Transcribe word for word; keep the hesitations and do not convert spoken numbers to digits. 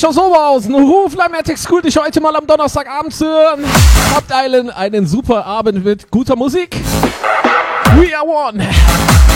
schaut so aus. Ruflamatic School dich heute mal am Donnerstagabend zu hören. Habt einen, einen super Abend mit guter Musik. We are one.